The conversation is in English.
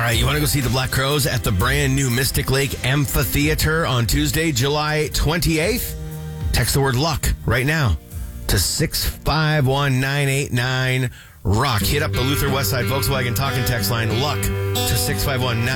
right, you want to go see the Black Crowes at the brand new Mystic Lake Amphitheater on Tuesday, July 28th? Text the word luck right now to 651-989 Rock. Hit up the Luther Westside Volkswagen talking text line luck to 651-989.